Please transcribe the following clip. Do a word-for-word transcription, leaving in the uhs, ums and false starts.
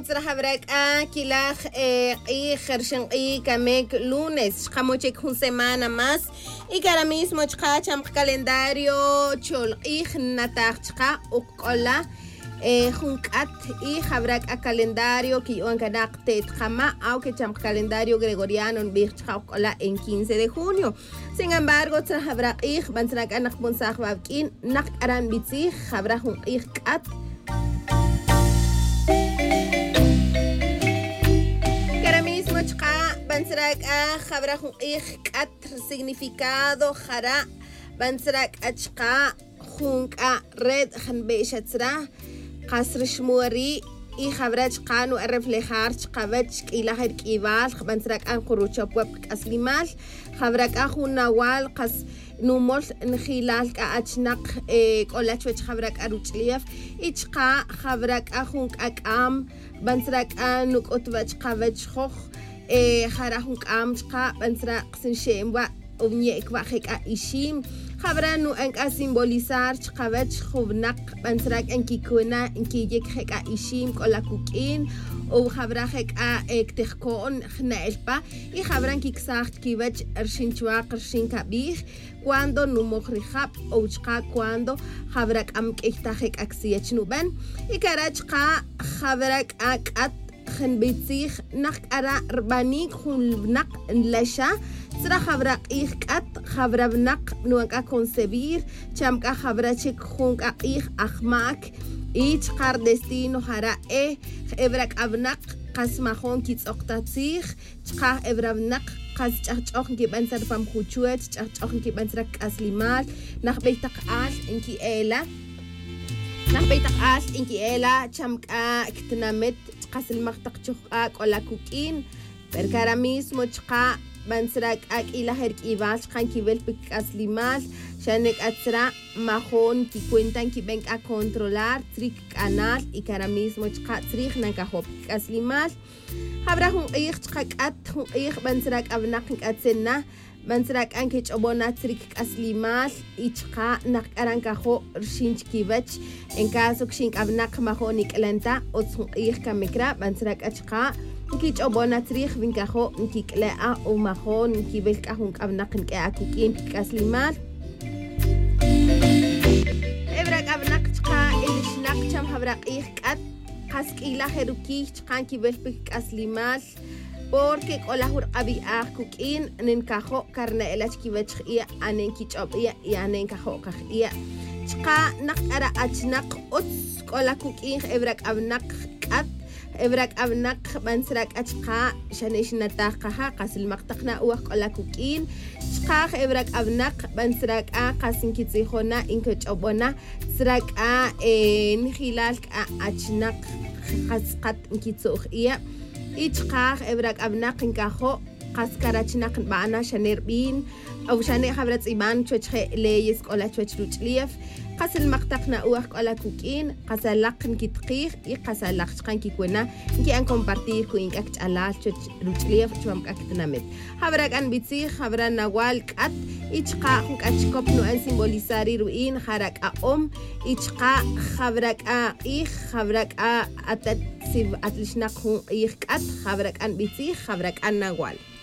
Trahabrek a kilaj y gershen y kamek lunes, chamochek un semana más y que ahora mismo chkacham calendario chol y natachka ukola junkat y habrak a calendario que yo anganak te jama aunque cham calendario gregoriano en bichka ukola en quince de junio. Sin embargo, trahabrak y bansrak anak bonsach babkin nak aran bitzi habrak un y kat Bansrak a jabra kat significado jara bansrak achka junka red hanbeshatsra qasr shmuri y jabra chqanu a reflejar chqabach ila herkival bansrak an quruchop web aslimal jabra ka junawal qas numol nkhilal ka achnaq qolach wech jabra aruchliaf ichqa jabra ka junka am bansrak an nukotwach qabach khokh خرهم کامچقا بنترا قسن شیم و اونیک و خک ایشیم خبرن نو انک سیمبولیزار چقوت خوب نق بنترا انکی کنا انکی یک خک ایشیم کلا کوکین او خبر خک اکتخکون خنالبا ای خبرن کی کساخت کی وج ارشین چوا قرشین کبیخ cuando no mojrihab او چقا cuando خبرک ام کیتا خک اکسیچ نوبن ای کرچقا خبرک اکات خن بيتسيخ نق أرا ربانيك خن نق لشا سرا خبرق إيخ كات خبر بنق نوانك كونسبير چمك خبرة چك خونك إيخ أخماك إيش قار دستينو هرا إيه إبرك أبنق قسم خون كيتس أقتاتسيخ چقا إبرا بنق قاس چخچخن كي بنسر فم خوچوت چخچخن كي بنسر كاسليمات نخ بيتق آل إنكي إيلا نخ بيتق آل إنكي إيلا چمك اكتنامت قاس المقطق چخاك ولا كوكين بركارا mismo چقا بنسرك اك إلى هرك إيواش خان كي بلبك أسليمال شانك أتسرا ماخون كي كوينتان كي بنك أ كنترولار تريك كانال إكارا mismo چقا تريخ نانكا خوب أسليمال خبرهم إيخ چقا كات هم إيخ بنسرك أبناقنك أتسنا بنسرك أنك چوبونا تريك أسليمال إيشقا نق أرانكا خو رشينش كيبتش إن كاسو كشينك أبناق ماخونيك ألانتا أتسهم إيخ كمكرا بنسرك أشقا نكي چوبونا تريخ بنكا خو نكي كلاء أو ماخون نكي بلك أهونك أبناقنك أكوكين كأسليمال إبراك أبناق چقا إلش نق چم هبراق إيخ كات قاسك إلا خيروكيش چقا نكي بلك أسليمال porque colahur abi a kukin nen kaho karna elach ki vechia anen ki chobia y anen kaho kahia chqa nak ara achnak uts kola kukin ebrak abnak kat ebrak abnak bansrak achqa shanesh nataqaha qasil maqtaqna uwa kola kukin chqa ebrak abnak bansrak a qasin ki tsihona inko chobona srak a en khilal a achnak qasqat ki tsukhia إيشقاخ إبرك أبناق إنكاخو قاسكاراتش ناقن بعنا شنيربين أو شاني خبرت إيمان شوش ليس قولا شوش روتليف قاس المقطقنا أوخ قولا كوكين قاس اللقن كي تقيخ إي قاس اللقشقان كي كونا إنكي أن كومبارتير كو إنك أكت ألا شوش روتليف شوامك أكت نامد خبرك أن بيتسيخ خبران نوال كات إيشقاخ إنك أتشكوب نو أن سيمبوليساري روين خارك أم إيشقاخ خبرك إيخ خبرك أتت سيف أتلشناق هون إيخ كات خبرك أن بيتسيخ خبرك أن نوال